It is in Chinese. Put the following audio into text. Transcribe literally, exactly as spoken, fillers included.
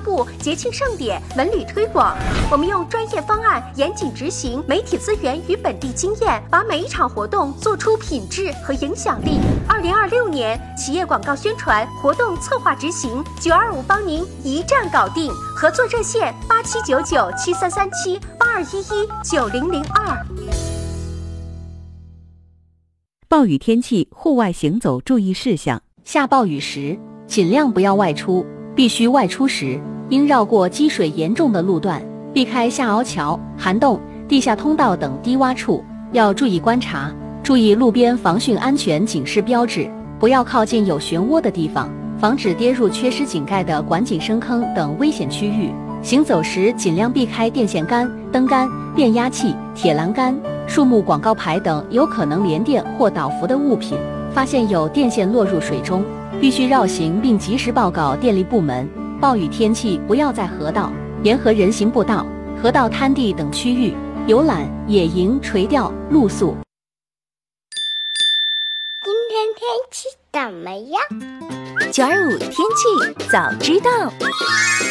布、节庆盛典、文旅推广。我们用专业方案严谨执行，媒体资源与本地经验，把每一场活动做出品质和影响力。二零二六年企业广告宣传活动策划执行，九二五帮您一站搞定。合作热线八七九九七三三七八二一一九零零二。 暴雨天气户外行走注意事项： 下暴雨时，尽量不要外出，必须外出时，应绕过积水严重的路段，避开下凹桥、涵洞、地下通道等低洼处。要注意观察，注意路边防汛安全警示标志，不要靠近有漩涡的地方，防止跌入缺失井盖的管井深坑等危险区域。行走时尽量避开电线杆、灯杆、变压器、铁栏杆、树木广告牌等有可能连电或导浮的物品。发现有电线落入水中，必须绕行并及时报告电力部门。暴雨天气不要在河道、沿河人行步道、河道滩地等区域游览、野营、垂钓、露宿。 今天天气怎么样？ 九二五天气早知道。